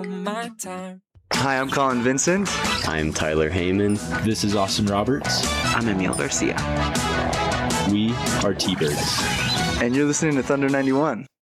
double my time. Hi, I'm Colin Vincent. I'm Tyler Heyman. This is Austin Roberts. I'm Emil Garcia. We are T-Birds. And you're listening to Thunder 91.